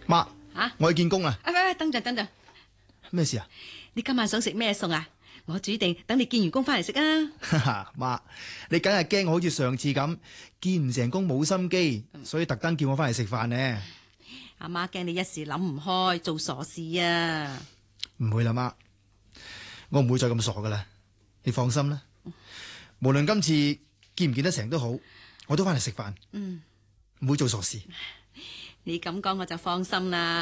媽， 啊， 我去見工啊！ 喂，等陣， 咩事啊？ 你今晚想食咩餸啊？我煮定，等你見完工翻嚟食啊！ 媽，你梗係驚我好似上次咁見唔成功冇心機，所以特登叫我翻嚟食飯呢。 阿媽驚你一時諗唔開，做傻事啊！ 唔會啦，媽，我唔會再咁傻噶啦，你放心啦。無論今次見唔見得成都好，我都翻嚟食飯，唔會做傻事。 你咁講我就放心啦。